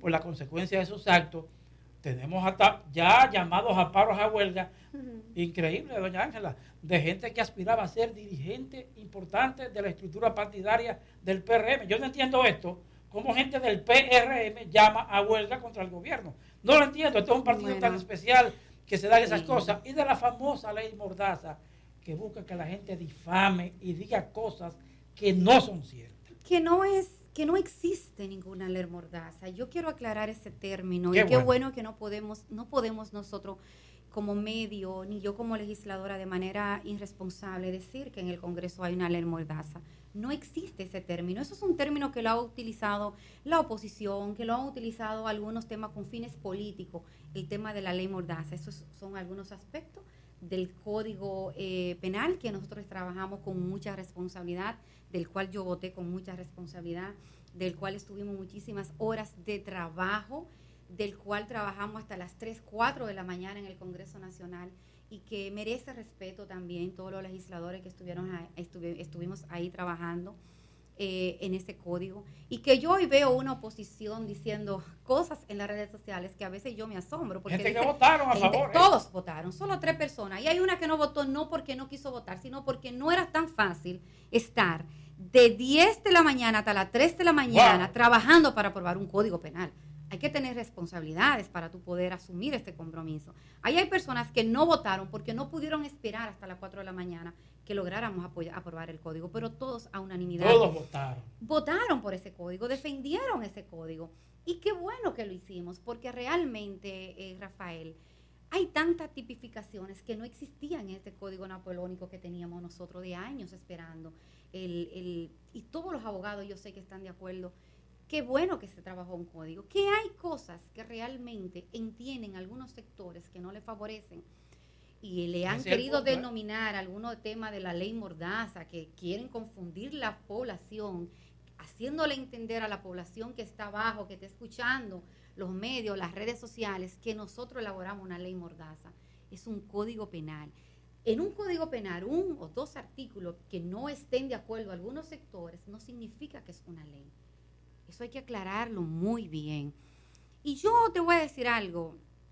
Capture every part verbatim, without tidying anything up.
por la consecuencia de esos actos, tenemos hasta ya llamados a paros a huelga, uh-huh. increíble, doña Ángela, de gente que aspiraba a ser dirigente importante de la estructura partidaria del P R M. Yo no entiendo esto, cómo gente del P R M llama a huelga contra el gobierno. No lo entiendo, esto es un partido bueno. tan especial que se dan sí. esas cosas. Y de la famosa ley Mordaza, que busca que la gente difame y diga cosas que no son ciertas. Que no es que no existe ninguna ley Mordaza. Yo quiero aclarar ese término. Qué y qué bueno. bueno que no podemos, no podemos nosotros como medio, ni yo como legisladora de manera irresponsable decir que en el Congreso hay una ley Mordaza. No existe ese término. Eso es un término que lo ha utilizado la oposición, que lo han utilizado algunos temas con fines políticos, el tema de la ley Mordaza. Esos son algunos aspectos del Código eh, Penal que nosotros trabajamos con mucha responsabilidad, del cual yo voté con mucha responsabilidad, del cual estuvimos muchísimas horas de trabajo, del cual trabajamos hasta las tres, cuatro de la mañana en el Congreso Nacional y que merece respeto también todos los legisladores que estuvieron ahí, estuvi, estuvimos ahí trabajando eh, en ese código y que yo hoy veo una oposición diciendo cosas en las redes sociales que a veces yo me asombro. Porque gente dice, que votaron a gente, favor. Todos ¿eh? votaron, solo tres personas. Y hay una que no votó no porque no quiso votar, sino porque no era tan fácil estar de diez de la mañana hasta las tres de la mañana wow. trabajando para aprobar un código penal. Hay que tener responsabilidades para tú poder asumir este compromiso. Ahí hay personas que no votaron porque no pudieron esperar hasta las cuatro de la mañana que lográramos apoyar, aprobar el código, pero todos a unanimidad. Todos votaron. Votaron por ese código, defendieron ese código. Y qué bueno que lo hicimos, porque realmente, eh, Rafael, hay tantas tipificaciones que no existían en este código napoleónico que teníamos nosotros de años esperando. El, el, y todos los abogados yo sé que están de acuerdo. Qué bueno que se trabajó un código, que hay cosas que realmente entienden algunos sectores que no le favorecen y le han querido punto, denominar ¿eh? algunos temas de la ley Mordaza, que quieren confundir la población, haciéndole entender a la población que está abajo, que está escuchando los medios, las redes sociales, que nosotros elaboramos una ley Mordaza. Es un código penal. En un código penal, un o dos artículos que no estén de acuerdo a algunos sectores, no significa que es una ley. Eso hay que aclararlo muy bien. Y yo te voy a decir algo.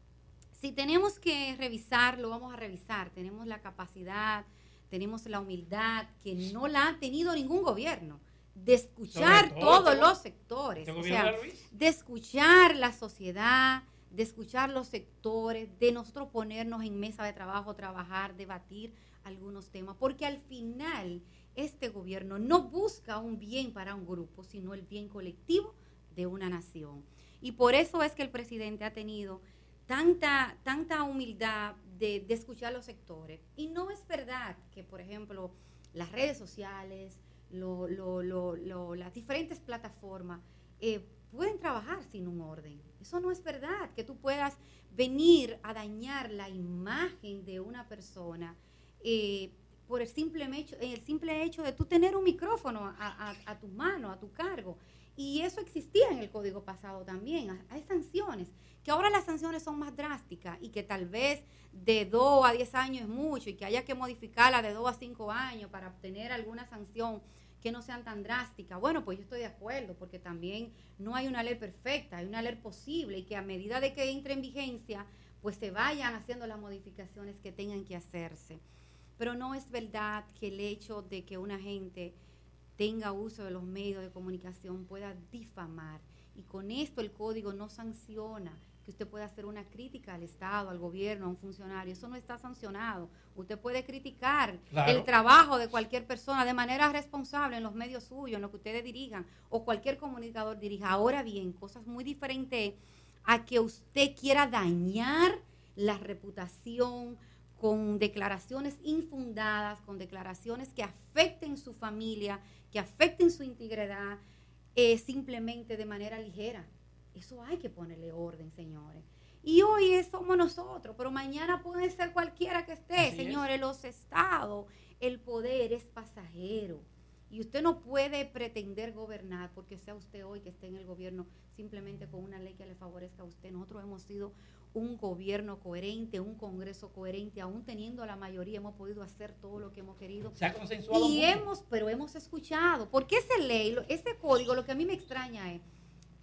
Si tenemos que revisarlo, vamos a revisar. Tenemos la capacidad, tenemos la humildad, que no la ha tenido ningún gobierno, de escuchar todo, todos este, los sectores. Este o sea, de escuchar la sociedad, de escuchar los sectores, de nosotros ponernos en mesa de trabajo, trabajar, debatir algunos temas. Porque al final este gobierno no busca un bien para un grupo, sino el bien colectivo de una nación. Y por eso es que el presidente ha tenido tanta, tanta humildad de, de escuchar los sectores. Y no es verdad que, por ejemplo, las redes sociales, lo, lo, lo, lo, las diferentes plataformas eh, pueden trabajar sin un orden. Eso no es verdad, que tú puedas venir a dañar la imagen de una persona eh, por el simple hecho, el simple hecho de tú tener un micrófono a, a, a tu mano, a tu cargo. Y eso existía en el código pasado también. Hay sanciones, que ahora las sanciones son más drásticas y que tal vez de dos a diez años es mucho y que haya que modificarla de dos a cinco años para obtener alguna sanción que no sean tan drásticas. Bueno, pues yo estoy de acuerdo, porque también no hay una ley perfecta, hay una ley posible y que a medida de que entre en vigencia, pues se vayan haciendo las modificaciones que tengan que hacerse. Pero no es verdad que el hecho de que una gente tenga uso de los medios de comunicación pueda difamar. Y con esto el código no sanciona que usted pueda hacer una crítica al Estado, al gobierno, a un funcionario. Eso no está sancionado. Usted puede criticar claro. el trabajo de cualquier persona de manera responsable en los medios suyos, en lo que ustedes dirijan, o cualquier comunicador dirija. Ahora bien, cosas muy diferentes a que usted quiera dañar la reputación con declaraciones infundadas, con declaraciones que afecten su familia, que afecten su integridad, eh, simplemente de manera ligera. Eso hay que ponerle orden, señores. Y hoy somos nosotros, pero mañana puede ser cualquiera que esté. Así señores, es. Los estados, el poder es pasajero. Y usted no puede pretender gobernar porque sea usted hoy que esté en el gobierno simplemente con una ley que le favorezca a usted. Nosotros hemos sido un gobierno coherente, un Congreso coherente, aún teniendo la mayoría, hemos podido hacer todo lo que hemos querido. Se ha consensuado y mucho. hemos, pero hemos escuchado, porque esa ley, ese código, lo que a mí me extraña es,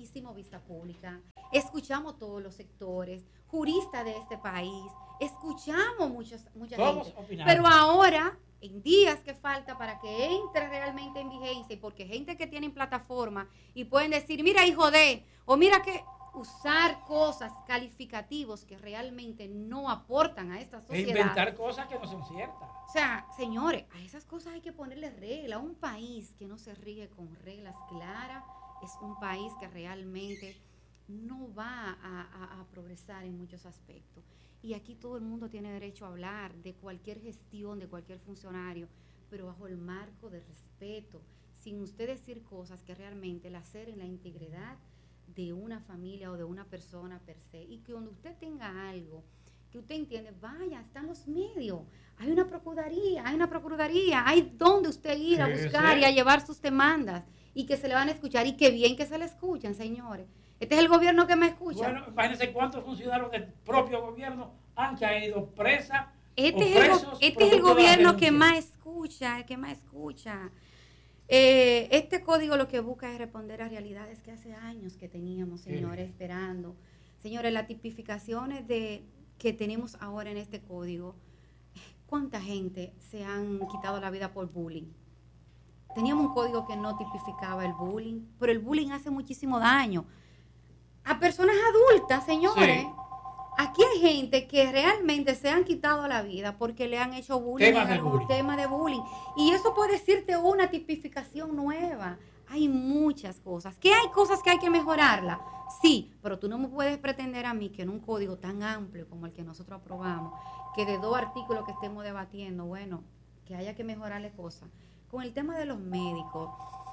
hicimos vista pública, escuchamos todos los sectores, juristas de este país, escuchamos muchos, mucha Todos gente. opinando. Pero ahora, en días que falta para que entre realmente en vigencia, y porque gente que tiene plataforma y pueden decir, mira hijo de, o mira que usar cosas calificativos que realmente no aportan a esta E sociedad. inventar cosas que no son ciertas. O sea, señores, a esas cosas hay que ponerle regla. Un país que no se rige con reglas claras es un país que realmente no va a, a, a progresar en muchos aspectos. Y aquí todo el mundo tiene derecho a hablar de cualquier gestión, de cualquier funcionario, pero bajo el marco de respeto, sin usted decir cosas que realmente laceren la integridad de una familia o de una persona per se. Y que cuando usted tenga algo que usted entiende, vaya, están los medios, hay una procuraduría, hay una procuraduría, hay donde usted ir a buscar y a llevar sus demandas y que se le van a escuchar, y qué bien que se le escuchen, señores. Este es el gobierno que me escucha. Bueno, imagínense cuántos funcionarios del propio gobierno han caído presas. Este, es el, presos, este es el gobierno que más escucha, que más escucha. Eh, este código lo que busca es responder a realidades que hace años que teníamos, señores, sí. esperando. Señores, las tipificaciones de, que tenemos ahora en este código, ¿cuánta gente se han quitado la vida por bullying? Teníamos un código que no tipificaba el bullying, pero el bullying hace muchísimo daño a personas adultas, señores. Sí. Aquí hay gente que realmente se han quitado la vida porque le han hecho bullying, temas de bullying. tema de bullying. Y eso puede decirte una tipificación nueva. Hay muchas cosas. ¿Que hay cosas que hay que mejorarla? Sí, pero tú no me puedes pretender a mí que en un código tan amplio como el que nosotros aprobamos, que de dos artículos que estemos debatiendo, bueno, que haya que mejorarle cosas. Con el tema de los médicos,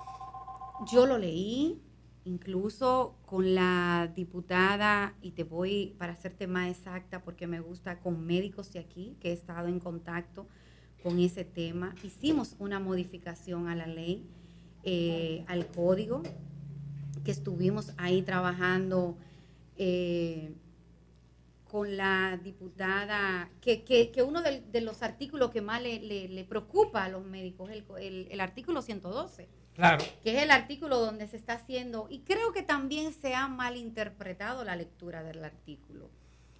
yo lo leí, incluso con la diputada, y te voy para hacerte más exacta porque me gusta, con médicos de aquí, que he estado en contacto con ese tema. Hicimos una modificación a la ley, eh, al código, que estuvimos ahí trabajando eh, con la diputada, que, que, que uno de, de los artículos que más le, le, le preocupa a los médicos es el, el, el artículo ciento doce. Claro. Que es el artículo donde se está haciendo, y creo que también se ha malinterpretado la lectura del artículo.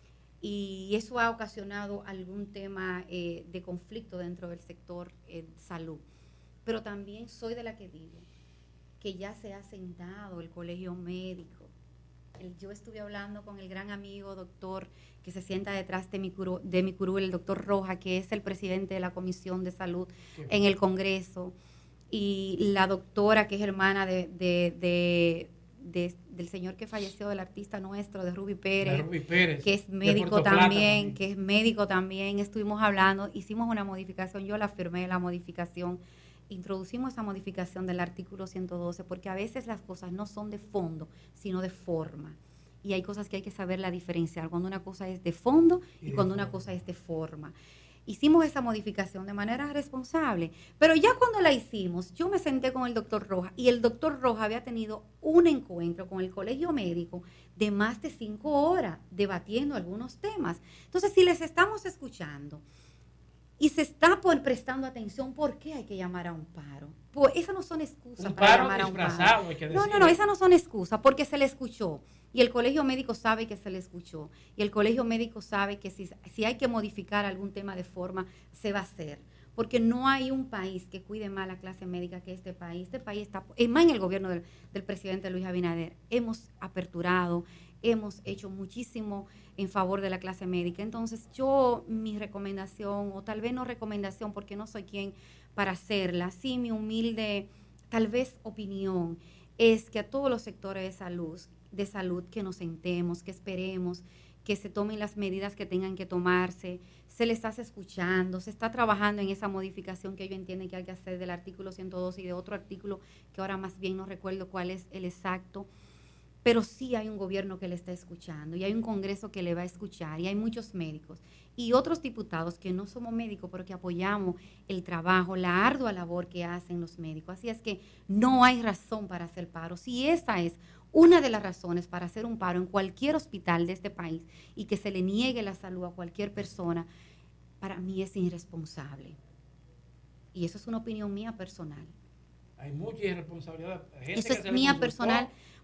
Y eso ha ocasionado algún tema eh, de conflicto dentro del sector eh, salud. Pero también soy de la que digo que ya se ha sentado el colegio médico. El, yo estuve hablando con el gran amigo doctor que se sienta detrás de mi, curu, de mi curul, el doctor Roja, que es el presidente de la Comisión de Salud sí. en el Congreso, y la doctora que es hermana de, de, de, de, del señor que falleció, del artista nuestro, de Ruby Pérez, de Ruby Pérez que es médico también, también, que es médico también. Estuvimos hablando, hicimos una modificación, yo la firmé, la modificación, introducimos esa modificación del artículo ciento doce, porque a veces las cosas no son de fondo, sino de forma. Y hay cosas que hay que saberla diferenciar, cuando una cosa es de fondo y, y cuando forma. Una cosa es de forma. Hicimos esa modificación de manera responsable, pero ya cuando la hicimos, yo me senté con el doctor Roja, y el doctor Roja había tenido un encuentro con el colegio médico de más de cinco horas, debatiendo algunos temas. Entonces, si les estamos escuchando y se está por prestando atención, ¿por qué hay que llamar a un paro? Pues esas no son excusas un para paro llamar a un paro. Hay que no, no, no, esas no son excusas, porque se le escuchó. Y el colegio médico sabe que se le escuchó. Y el colegio médico sabe que si, si hay que modificar algún tema de forma, se va a hacer. Porque no hay un país que cuide más la clase médica que este país. Este país está, es más en el gobierno del, del presidente Luis Abinader. Hemos aperturado, hemos hecho muchísimo en favor de la clase médica. Entonces, yo, mi recomendación, o tal vez no recomendación, porque no soy quien para hacerla, sí, mi humilde, tal vez opinión, es que a todos los sectores de salud, de salud que nos sentemos, que esperemos, que se tomen las medidas que tengan que tomarse, se les está escuchando, se está trabajando en esa modificación que ellos entienden que hay que hacer del artículo ciento dos y de otro artículo que ahora más bien no recuerdo cuál es el exacto, pero sí hay un gobierno que le está escuchando y hay un Congreso que le va a escuchar y hay muchos médicos y otros diputados que no somos médicos pero que apoyamos el trabajo, la ardua labor que hacen los médicos. Así es que no hay razón para hacer paro. Si esa es una de las razones para hacer un paro en cualquier hospital de este país y que se le niegue la salud a cualquier persona, para mí es irresponsable. Y eso es una opinión mía personal. Hay mucha irresponsabilidad. Gente eso es mía personal,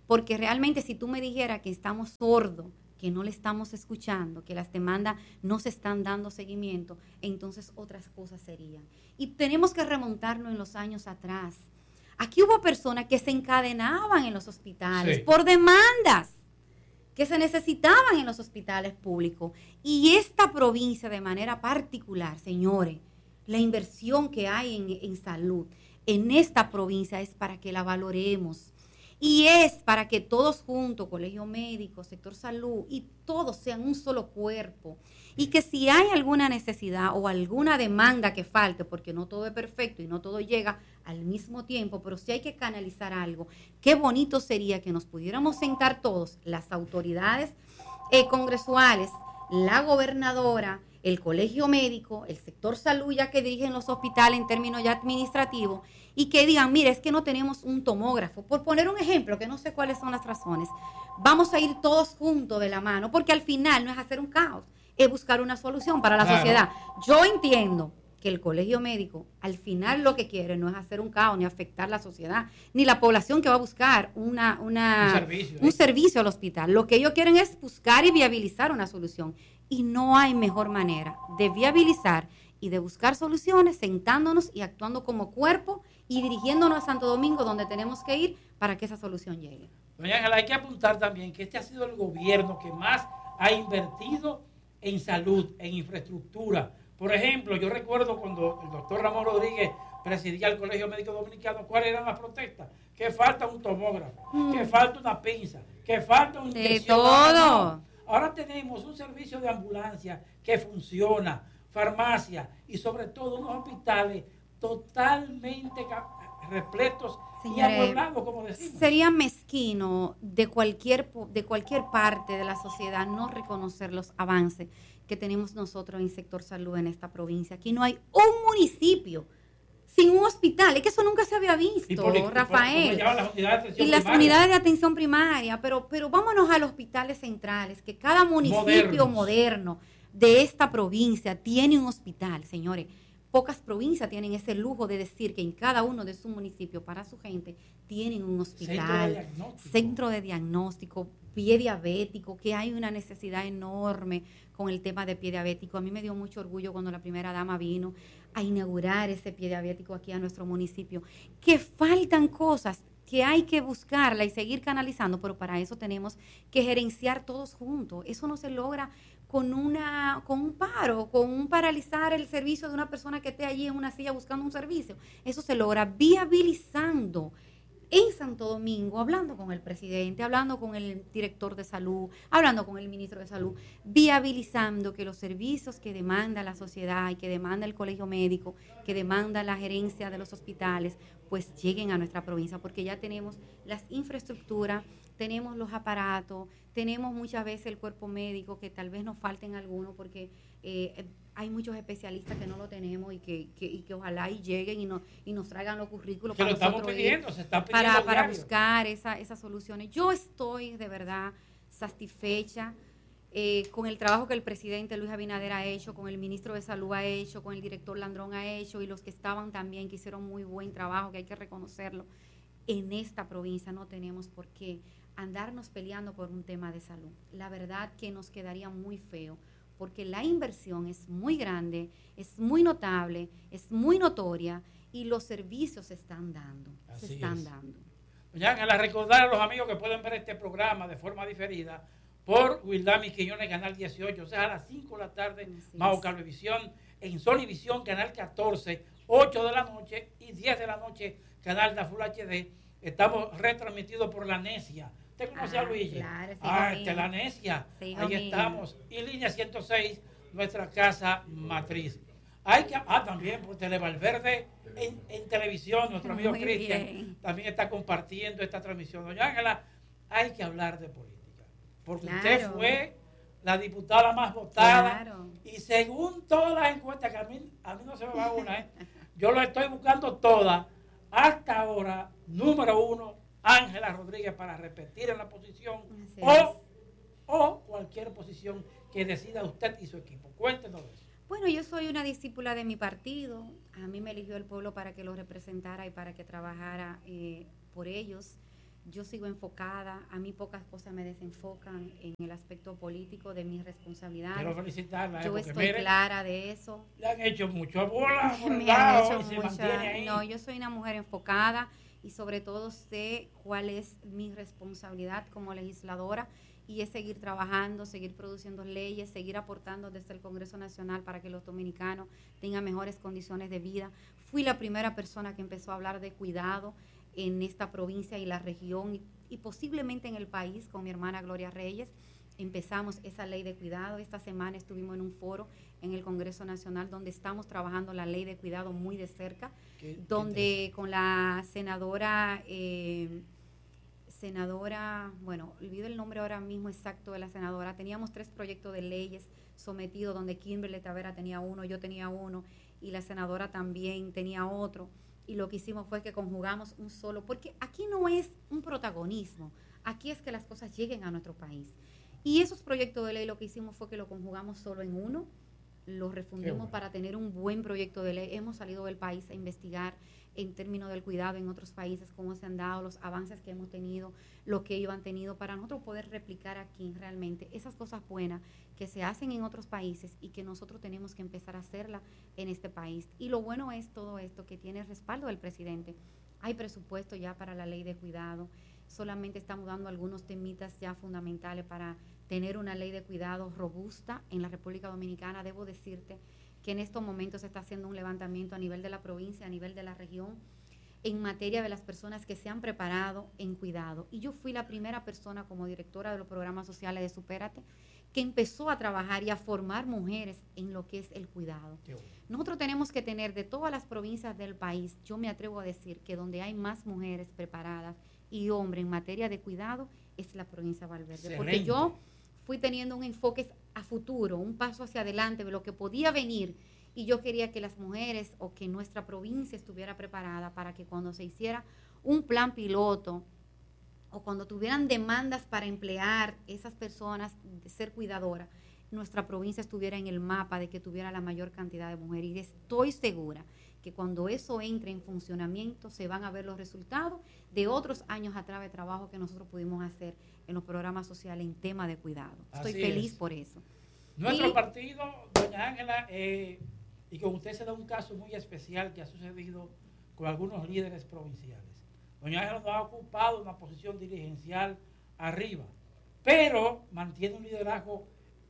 porque realmente si tú me dijeras que estamos sordos, que no le estamos escuchando, que las demandas no se están dando seguimiento, entonces otras cosas serían. Y tenemos que remontarnos en los años atrás. Aquí hubo personas que se encadenaban en los hospitales sí. por demandas que se necesitaban en los hospitales públicos. Y esta provincia de manera particular, señores, la inversión que hay en, en salud en esta provincia es para que la valoremos. Y es para que todos juntos, colegio médico, sector salud, y todos sean un solo cuerpo. Y que si hay alguna necesidad o alguna demanda que falte, porque no todo es perfecto y no todo llega al mismo tiempo, pero si hay que canalizar algo, qué bonito sería que nos pudiéramos sentar todos, las autoridades eh, congresuales, la gobernadora, el colegio médico, el sector salud ya que dirigen los hospitales en términos ya administrativos, y que digan, mire, es que no tenemos un tomógrafo. Por poner un ejemplo, que no sé cuáles son las razones, vamos a ir todos juntos de la mano, porque al final no es hacer un caos, es buscar una solución para la claro. sociedad. Yo entiendo que el colegio médico al final lo que quiere no es hacer un caos, ni afectar la sociedad, ni la población que va a buscar una, una, un, servicio, un ¿eh? servicio al hospital. Lo que ellos quieren es buscar y viabilizar una solución. Y no hay mejor manera de viabilizar y de buscar soluciones sentándonos y actuando como cuerpo y dirigiéndonos a Santo Domingo, donde tenemos que ir para que esa solución llegue. Doña Ángela, hay que apuntar también que este ha sido el gobierno que más ha invertido en salud, en infraestructura. Por ejemplo, yo recuerdo cuando el doctor Ramón Rodríguez presidía el Colegio Médico Dominicano, ¿cuáles eran las protestas? Que falta un tomógrafo, mm. que falta una pinza, que falta un de todo. Ahora tenemos un servicio de ambulancia que funciona, farmacia y sobre todo unos hospitales totalmente repletos Señores, y amueblados, como decimos. Sería mezquino de cualquier, de cualquier parte de la sociedad no reconocer los avances que tenemos nosotros en el sector salud en esta provincia. Aquí no hay un municipio sin un hospital. Es que eso nunca se había visto, y por, Rafael. Y, por, las unidades, y las unidades de atención primaria. Pero, pero vámonos a los hospitales centrales, que cada municipio Modernos. moderno de esta provincia tiene un hospital, señores. Pocas provincias tienen ese lujo de decir que en cada uno de sus municipios, para su gente, tienen un hospital, centro de diagnóstico, centro de diagnóstico pie diabético, que hay una necesidad enorme con el tema de pie diabético. A mí me dio mucho orgullo cuando la primera dama vino a inaugurar ese pie diabético aquí a nuestro municipio. Que faltan cosas que hay que buscarla y seguir canalizando, pero para eso tenemos que gerenciar todos juntos. Eso no se logra con una con un paro, con un paralizar el servicio de una persona que esté allí en una silla buscando un servicio. Eso se logra viabilizando en Santo Domingo, hablando con el presidente, hablando con el director de salud, hablando con el ministro de salud, viabilizando que los servicios que demanda la sociedad y que demanda el colegio médico, que demanda la gerencia de los hospitales, pues lleguen a nuestra provincia, porque ya tenemos las infraestructuras, tenemos los aparatos, tenemos muchas veces el cuerpo médico, que tal vez nos falten algunos, porque eh, hay muchos especialistas que no lo tenemos y que, que, y que ojalá y lleguen y, no, y nos traigan los currículos que para, lo estamos pidiendo, se está pidiendo para, para buscar esa, esas soluciones. Yo estoy de verdad satisfecha eh, con el trabajo que el presidente Luis Abinader ha hecho, con el ministro de Salud ha hecho, con el director Landrón ha hecho, y los que estaban también, que hicieron muy buen trabajo, que hay que reconocerlo. En esta provincia no tenemos por qué andarnos peleando por un tema de salud. La verdad que nos quedaría muy feo, porque la inversión es muy grande, es muy notable, es muy notoria, y los servicios se están dando, Así se están es. dando. Doña Ángela, recordar a los amigos que pueden ver este programa de forma diferida por Wildami Quiñones, Canal dieciocho, o sea, a las cinco de la tarde, Mao Cablevisión, en Sonivisión, Canal catorce, ocho de la noche y diez de la noche, Canal da Full H D. Estamos retransmitidos por La Necia. ¿Usted conoce ah, a Luigi? Claro, sí, ah, este, La Necia. Sí, ahí mío. Estamos. Y Línea ciento seis, nuestra casa matriz. Hay que, ah, también por Televalverde en, en televisión, nuestro amigo Cristian también está compartiendo esta transmisión. Doña Ángela, hay que hablar de política, porque claro. Usted fue la diputada más votada, claro. Y según todas las encuestas, que a mí, a mí no se me va una, ¿eh? Yo lo estoy buscando todas, hasta ahora, número uno, Ángela Rodríguez para repetir en la posición o, o cualquier posición que decida usted y su equipo. Cuéntenos eso. Bueno, yo soy una discípula de mi partido. A mí me eligió el pueblo para que lo representara y para que trabajara eh, por ellos. Yo sigo enfocada, a mí pocas cosas me desenfocan en el aspecto político de mis responsabilidades. Quiero felicitarla. Yo eh, estoy mire, clara de eso. Le han hecho mucho bola por el Me han lado hecho y se mucha- mantiene ahí. No, yo soy una mujer enfocada y sobre todo sé cuál es mi responsabilidad como legisladora y es seguir trabajando, seguir produciendo leyes, seguir aportando desde el Congreso Nacional para que los dominicanos tengan mejores condiciones de vida. Fui la primera persona que empezó a hablar de cuidado en esta provincia y la región y, y posiblemente en el país con mi hermana Gloria Reyes. Empezamos esa ley de cuidado. Esta semana estuvimos en un foro en el Congreso Nacional donde estamos trabajando la ley de cuidado muy de cerca, Qué- donde con la senadora, eh, senadora, bueno, olvido el nombre ahora mismo exacto de la senadora, teníamos tres proyectos de leyes sometidos donde Kimberly Tavera tenía uno, yo tenía uno y la senadora también tenía otro. Y lo que hicimos fue que conjugamos un solo, porque aquí no es un protagonismo, aquí es que las cosas lleguen a nuestro país. Y esos proyectos de ley lo que hicimos fue que lo conjugamos solo en uno, lo refundimos bueno. para tener un buen proyecto de ley. Hemos salido del país a investigar en términos del cuidado en otros países, cómo se han dado, los avances que hemos tenido, lo que ellos han tenido, para nosotros poder replicar aquí realmente esas cosas buenas que se hacen en otros países y que nosotros tenemos que empezar a hacerla en este país. Y lo bueno es todo esto que tiene el respaldo del presidente. Hay presupuesto ya para la ley de cuidado, solamente estamos dando algunos temitas ya fundamentales para tener una ley de cuidado robusta en la República Dominicana. Debo decirte que en estos momentos se está haciendo un levantamiento a nivel de la provincia, a nivel de la región, en materia de las personas que se han preparado en cuidado. Y yo fui la primera persona como directora de los programas sociales de Supérate que empezó a trabajar y a formar mujeres en lo que es el cuidado. Qué bueno. Nosotros tenemos que tener de todas las provincias del país, yo me atrevo a decir que donde hay más mujeres preparadas y hombres en materia de cuidado es la provincia de Valverde. Excelente. Porque yo fui teniendo un enfoque a futuro, un paso hacia adelante de lo que podía venir y yo quería que las mujeres o que nuestra provincia estuviera preparada para que cuando se hiciera un plan piloto o cuando tuvieran demandas para emplear esas personas de ser cuidadoras, nuestra provincia estuviera en el mapa de que tuviera la mayor cantidad de mujeres. Y estoy segura que cuando eso entre en funcionamiento se van a ver los resultados de otros años atrás de trabajo que nosotros pudimos hacer en los programas sociales en tema de cuidado. Estoy Así feliz es. por eso. Nuestro Y- partido, doña Ángela, eh, y con usted se da un caso muy especial que ha sucedido con algunos líderes provinciales. Doña Ángela no ha ocupado una posición dirigencial arriba, pero mantiene un liderazgo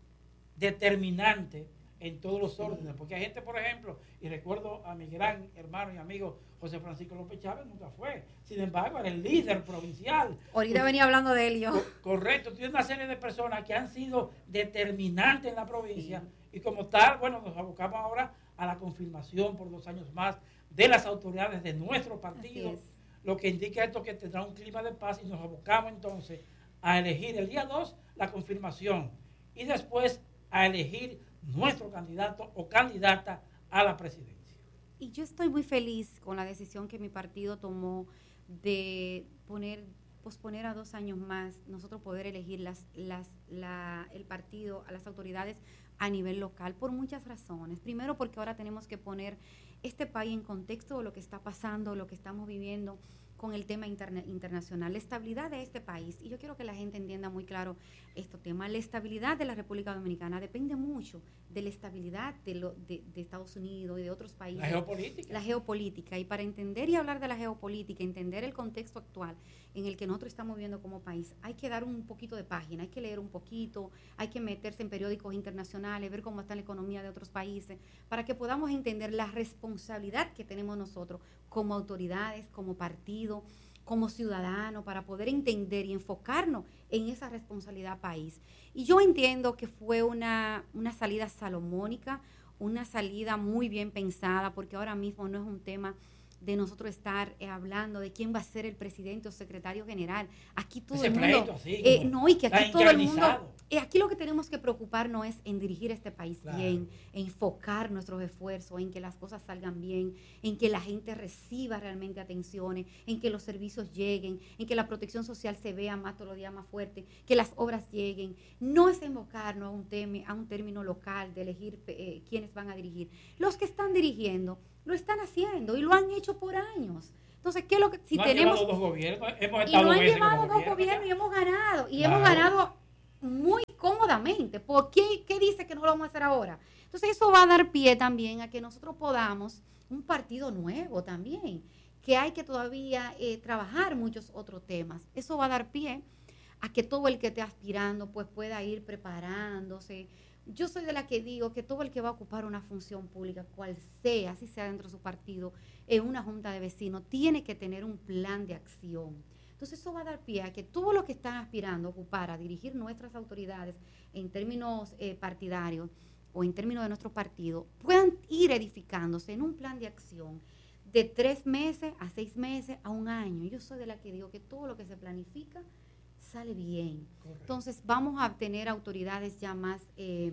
determinante en todos los órdenes, porque hay gente, por ejemplo, y recuerdo a mi gran hermano y amigo José Francisco López Chávez, nunca fue, sin embargo era el líder provincial. Ahorita venía hablando de él yo. Correcto, tiene una serie de personas que han sido determinantes en la provincia y como tal, bueno, nos abocamos ahora a la confirmación por dos años más de las autoridades de nuestro partido, Así es. lo que indica esto que tendrá un clima de paz y nos abocamos entonces a elegir el día dos la confirmación y después a elegir nuestro candidato o candidata a la presidencia. Y yo estoy muy feliz con la decisión que mi partido tomó de poner, posponer a dos años más, nosotros poder elegir las, las, la, el partido a las autoridades a nivel local por muchas razones. Primero porque ahora tenemos que poner este país en contexto de lo que está pasando, lo que estamos viviendo con el tema interna, internacional, la estabilidad de este país. Y yo quiero que la gente entienda muy claro este tema. La estabilidad de la República Dominicana depende mucho de la estabilidad de, lo, de, de Estados Unidos y de otros países. La geopolítica. La geopolítica. Y para entender y hablar de la geopolítica, entender el contexto actual en el que nosotros estamos viviendo como país, hay que dar un poquito de página, hay que leer un poquito, hay que meterse en periódicos internacionales, ver cómo está la economía de otros países, para que podamos entender la responsabilidad que tenemos nosotros como autoridades, como partido, como ciudadanos, para poder entender y enfocarnos en esa responsabilidad país. Y yo entiendo que fue una, una salida salomónica, una salida muy bien pensada, porque ahora mismo no es un tema de nosotros estar eh, hablando de quién va a ser el presidente o secretario general. Aquí todo Ese el mundo... pleito así, eh, como no, y que aquí está todo el mundo... encarnizado. Eh, aquí lo que tenemos que preocuparnos es en dirigir este país Claro. bien, enfocar nuestros esfuerzos, en que las cosas salgan bien, en que la gente reciba realmente atenciones, en que los servicios lleguen, en que la protección social se vea más todos los días más fuerte, que las obras lleguen. No es enfocarnos a un, teme, a un término local de elegir eh, quiénes van a dirigir. Los que están dirigiendo lo están haciendo y lo han hecho por años. Entonces, ¿qué es lo que si no tenemos han dos gobiernos, hemos estado y no han veces llevado como dos gobierno, gobiernos y hemos ganado y claro. hemos ganado muy cómodamente? ¿Por qué, qué dice que no lo vamos a hacer ahora? Entonces, eso va a dar pie también a que nosotros podamos un partido nuevo también, que hay que todavía eh, trabajar muchos otros temas. Eso va a dar pie a que todo el que esté aspirando pues pueda ir preparándose. Yo soy de la que digo que todo el que va a ocupar una función pública, cual sea, así sea dentro de su partido, en una junta de vecinos, tiene que tener un plan de acción. Entonces eso va a dar pie a que todos los que están aspirando a ocupar, a dirigir nuestras autoridades en términos eh, partidarios o en términos de nuestro partido, puedan ir edificándose en un plan de acción de tres meses a seis meses a un año. Yo soy de la que digo que todo lo que se planifica sale bien. Correcto. Entonces vamos a tener autoridades ya más eh,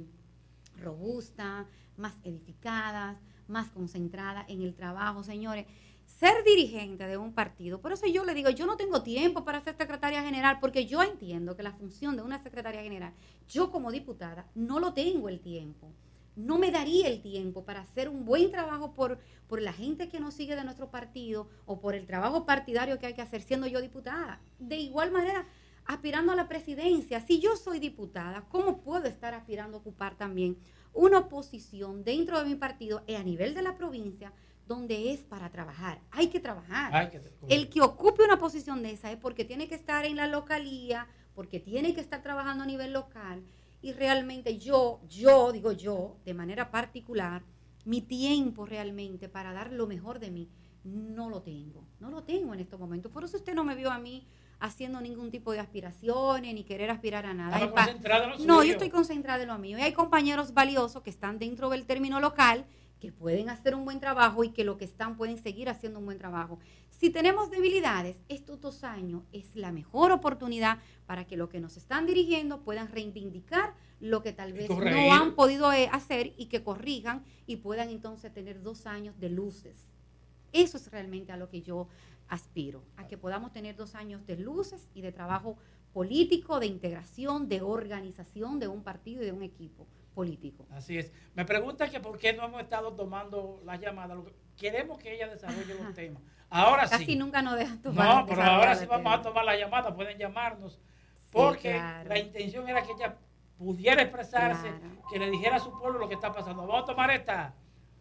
robustas, más edificadas, más concentradas en el trabajo. Señores, ser dirigente de un partido, por eso yo le digo, yo no tengo tiempo para ser secretaria general, porque yo entiendo que la función de una secretaria general, yo como diputada, no lo tengo el tiempo. No me daría el tiempo para hacer un buen trabajo por, por la gente que nos sigue de nuestro partido o por el trabajo partidario que hay que hacer siendo yo diputada. De igual manera, aspirando a la presidencia, si yo soy diputada, ¿cómo puedo estar aspirando a ocupar también una posición dentro de mi partido y a nivel de la provincia donde es para trabajar? Hay que trabajar. Hay que, el que ocupe una posición de esa es porque tiene que estar en la localía, porque tiene que estar trabajando a nivel local. Y realmente yo, yo, digo yo, de manera particular, mi tiempo realmente para dar lo mejor de mí, no lo tengo. No lo tengo en estos momentos. Por eso usted no me vio a mí haciendo ningún tipo de aspiraciones, ni querer aspirar a nada. Pa- en lo no, yo estoy concentrada en lo mío. Y hay compañeros valiosos que están dentro del término local, que pueden hacer un buen trabajo y que lo que están pueden seguir haciendo un buen trabajo. Si tenemos debilidades, estos dos años es la mejor oportunidad para que los que nos están dirigiendo puedan reivindicar lo que tal vez no han podido hacer y que corrijan y puedan entonces tener dos años de luces. Eso es realmente a lo que yo aspiro, a que podamos tener dos años de luces y de trabajo político, de integración, de organización de un partido y de un equipo político. Así es. Me preguntan que por qué no hemos estado tomando las llamadas. Lo que, queremos que ella desarrolle los temas. Ahora Casi sí. Casi nunca nos dejan tomar. No, pero ahora sí vamos tema. a tomar la llamada. Pueden llamarnos. Porque sí, claro. La intención era que ella pudiera expresarse, claro. Que le dijera a su pueblo lo que está pasando. Vamos a tomar esta.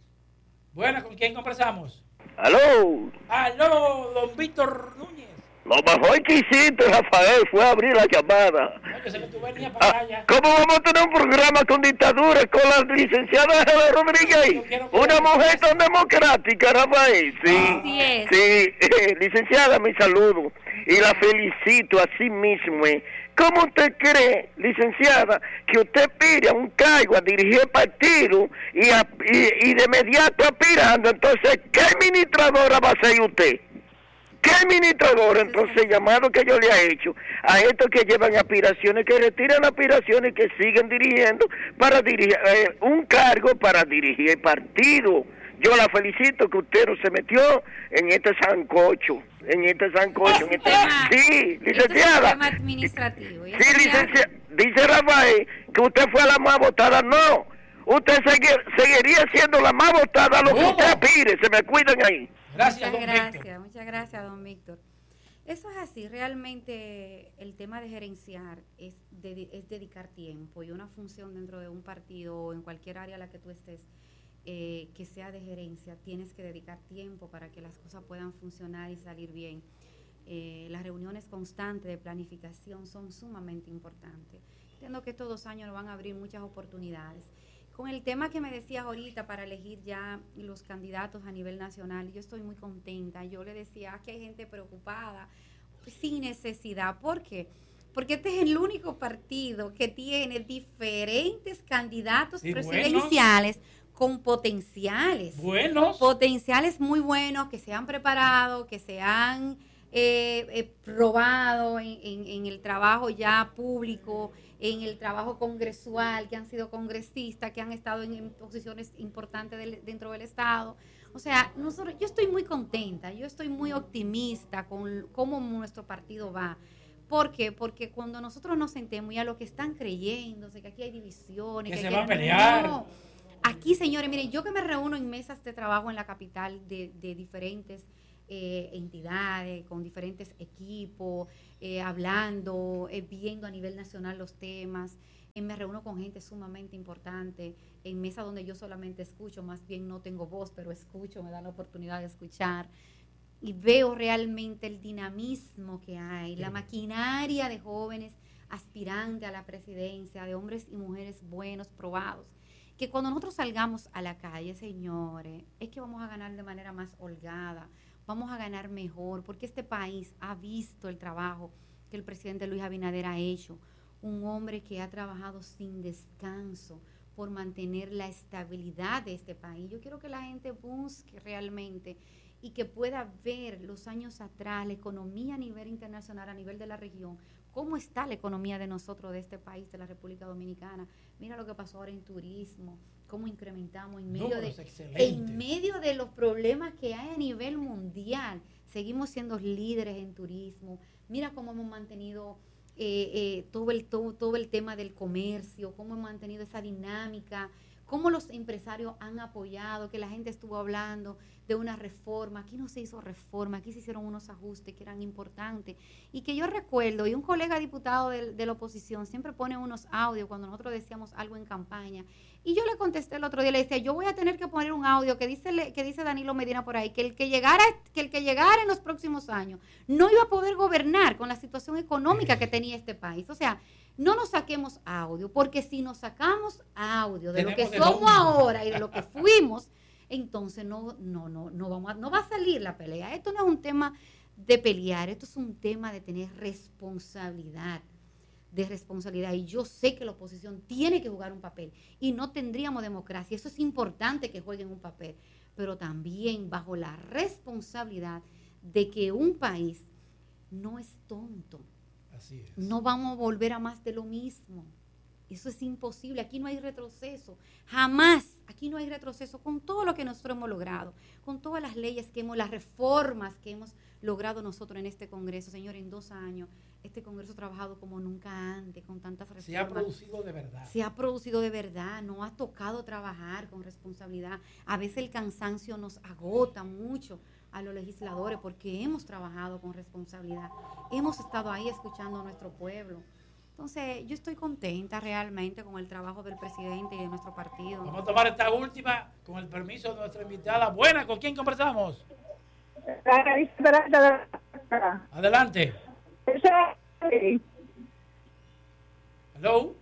Buena, ¿con quién conversamos? Aló. Aló, don Víctor Núñez. Lo mejor que hiciste, Rafael, fue abrir la llamada. Oye, se que tú venías para allá. ¿Cómo vamos a tener un programa con dictadura con la licenciada Ángela Rodríguez? Una mujer tan democrática, Rafael. Sí, Así es. Sí, eh, licenciada, mi saludo. Y la felicito a sí mismo. Eh. ¿Cómo usted cree, licenciada, que usted pide a un cargo a dirigir el partido y, a, y, y de inmediato aspirando? Entonces, ¿qué administradora va a ser usted? ¿Qué administrador? Entonces, llamado que yo le he hecho a estos que llevan aspiraciones, que retiran aspiraciones y que siguen dirigiendo para dirigir eh, un cargo para dirigir el partido. Yo la felicito que usted no se metió en este sancocho, en este sancocho, en este... Tema, sí, licenciada. Es un tema administrativo. Sí, licenciada. Dice Rafael que usted fue la más votada. No, usted sigue, seguiría siendo la más votada a lo que usted aspire. Se me cuidan ahí. Gracias, muchas don gracias, Víctor. muchas gracias, don Víctor. Eso es así, realmente el tema de gerenciar es, de, es dedicar tiempo y una función dentro de un partido o en cualquier área a la que tú estés, eh, que sea de gerencia, tienes que dedicar tiempo para que las cosas puedan funcionar y salir bien. Eh, las reuniones constantes de planificación son sumamente importantes. Entiendo que estos dos años nos van a abrir muchas oportunidades. Con el tema que me decías ahorita para elegir ya los candidatos a nivel nacional, yo estoy muy contenta. Yo le decía que hay gente preocupada sin necesidad. ¿Por qué? Porque este es el único partido que tiene diferentes candidatos sí, presidenciales buenos, con potenciales. Buenos. Potenciales muy buenos, que se han preparado, que se han eh, eh, probado en, en, en el trabajo ya público, en el trabajo congresual, que han sido congresistas, que han estado en, en posiciones importantes del, dentro del Estado. O sea, nosotros, yo estoy muy contenta, yo estoy muy optimista con cómo nuestro partido va. ¿Por qué? Porque cuando nosotros nos sentemos y a lo que están creyendo, que aquí hay divisiones, que, que se aquí va a pelear. No. Aquí, señores, miren, yo que me reúno en mesas de trabajo en la capital de, de diferentes eh, entidades, con diferentes equipos, eh, hablando, eh, viendo a nivel nacional los temas. Eh, me reúno con gente sumamente importante, en mesas donde yo solamente escucho, más bien no tengo voz, pero escucho, me dan la oportunidad de escuchar. Y veo realmente el dinamismo que hay, la maquinaria de jóvenes aspirantes a la presidencia, de hombres y mujeres buenos, probados, que cuando nosotros salgamos a la calle, señores, es que vamos a ganar de manera más holgada, vamos a ganar mejor, porque este país ha visto el trabajo que el presidente Luis Abinader ha hecho, un hombre que ha trabajado sin descanso por mantener la estabilidad de este país. Yo quiero que la gente busque realmente y que pueda ver los años atrás, la economía a nivel internacional, a nivel de la región, cómo está la economía de nosotros, de este país, de la República Dominicana. Mira lo que pasó ahora en turismo, cómo incrementamos en medio, de, en medio de los problemas que hay a nivel mundial. Seguimos siendo líderes en turismo. Mira cómo hemos mantenido eh, eh, todo, el, todo, todo el tema del comercio, cómo hemos mantenido esa dinámica, cómo los empresarios han apoyado, que la gente estuvo hablando de una reforma. Aquí no se hizo reforma, aquí se hicieron unos ajustes que eran importantes. Y que yo recuerdo, y un colega diputado de, de la oposición siempre pone unos audios cuando nosotros decíamos algo en campaña. Y yo le contesté el otro día, le decía, yo voy a tener que poner un audio que dice, que dice Danilo Medina por ahí, que el que llegara, que el que llegara en los próximos años no iba a poder gobernar con la situación económica que tenía este país. O sea, no nos saquemos audio, porque si nos sacamos audio de lo que somos ahora y de lo que fuimos, entonces no, no, no, no, vamos a, no va a salir la pelea. Esto no es un tema de pelear, esto es un tema de tener responsabilidad, de responsabilidad. Y yo sé que la oposición tiene que jugar un papel y no tendríamos democracia. Eso es importante que jueguen un papel, pero también bajo la responsabilidad de que un país no es tonto. Así es. No vamos a volver a más de lo mismo. Eso es imposible. Aquí no hay retroceso. Jamás. Aquí no hay retroceso con todo lo que nosotros hemos logrado, con todas las leyes que hemos, las reformas que hemos logrado nosotros en este Congreso. Señor, en dos años, este Congreso ha trabajado como nunca antes, con tantas reformas. Se ha producido de verdad. Se ha producido de verdad. No ha tocado trabajar con responsabilidad. A veces el cansancio nos agota mucho a los legisladores porque hemos trabajado con responsabilidad. Hemos estado ahí escuchando a nuestro pueblo. Entonces, yo estoy contenta realmente con el trabajo del presidente y de nuestro partido. Vamos a tomar esta última con el permiso de nuestra invitada. Buena, ¿con quién conversamos? Adelante. Hello.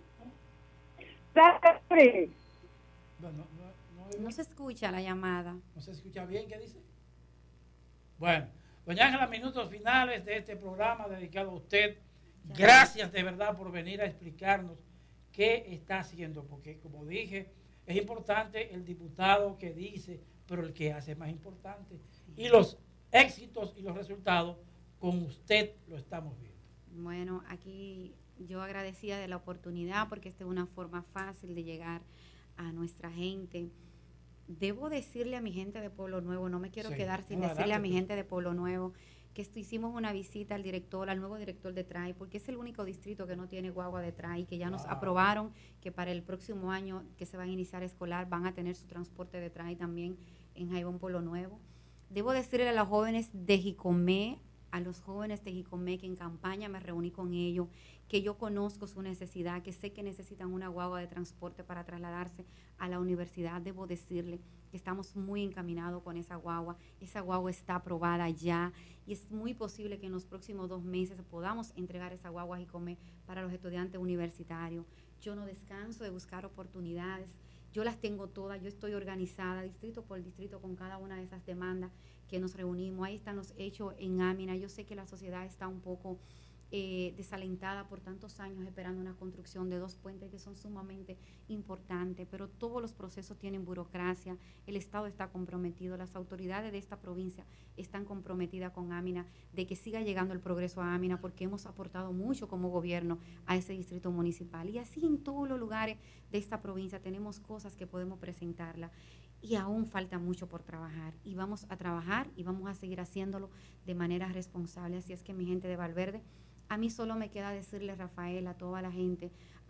No, no, no, no se escucha la llamada. ¿No se escucha bien? ¿Qué dice? Bueno, doña Ángela, minutos finales de este programa dedicado a usted. Gracias de verdad por venir a explicarnos qué está haciendo, porque como dije, es importante el diputado que dice, pero el que hace es más importante. Y los éxitos y los resultados con usted lo estamos viendo. Bueno, aquí yo agradecida de la oportunidad porque esta es una forma fácil de llegar a nuestra gente. Debo decirle a mi gente de Pueblo Nuevo, no me quiero sí, quedar sin no, decirle adelante, a mi gente de Pueblo Nuevo que esto, hicimos una visita al director, al nuevo director de T R A I, porque es el único distrito que no tiene guagua de T R A I, que ya nos wow. aprobaron que para el próximo año que se va a iniciar escolar van a tener su transporte de T R A I también en Jaibón, Pueblo Nuevo. Debo decirle a los jóvenes de Jicomé, a los jóvenes de Jicomé que en campaña me reuní con ellos, que yo conozco su necesidad, que sé que necesitan una guagua de transporte para trasladarse a la universidad. Debo decirle que estamos muy encaminados con esa guagua. Esa guagua está aprobada ya y es muy posible que en los próximos dos meses podamos entregar esa guagua a Jicomé para los estudiantes universitarios. Yo no descanso de buscar oportunidades. Yo las tengo todas, yo estoy organizada distrito por distrito con cada una de esas demandas que nos reunimos. Ahí están los hechos en Amina. Yo sé que la sociedad está un poco eh, desalentada por tantos años esperando una construcción de dos puentes que son sumamente importantes, pero todos los procesos tienen burocracia, el Estado está comprometido, las autoridades de esta provincia están comprometidas con Amina, de que siga llegando el progreso a Amina, porque hemos aportado mucho como gobierno a ese distrito municipal. Y así en todos los lugares de esta provincia tenemos cosas que podemos presentarla. Y aún falta mucho por trabajar y vamos a trabajar y vamos a seguir haciéndolo de manera responsable. Así es que mi gente de Valverde, a mí solo me queda decirle, Rafael, a toda la gente,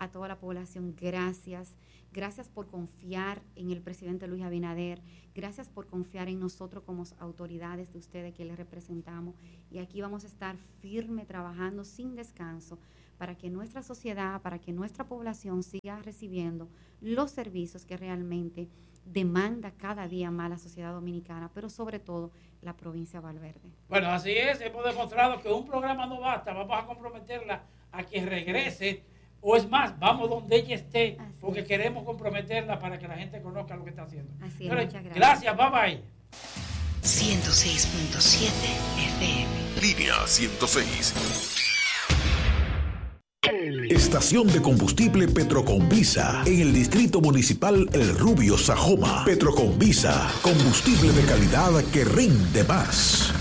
a toda la población, gracias. Gracias por confiar en el presidente Luis Abinader. Gracias por confiar en nosotros como autoridades de ustedes que les representamos. Y aquí vamos a estar firme, trabajando sin descanso para que nuestra sociedad, para que nuestra población siga recibiendo los servicios que realmente demanda cada día más la sociedad dominicana, pero sobre todo la provincia de Valverde. Bueno, así es. Hemos demostrado que un programa no basta. Vamos a comprometerla a que regrese. O es más, vamos donde ella esté, así porque es. Queremos comprometerla para que la gente conozca lo que está haciendo. Así es, Pero, muchas gracias. Gracias, bye bye. ciento seis punto siete F M. Línea ciento seis. Estación de combustible Petroconvisa en el Distrito Municipal El Rubio, Sajoma. Petroconvisa, combustible de calidad que rinde más.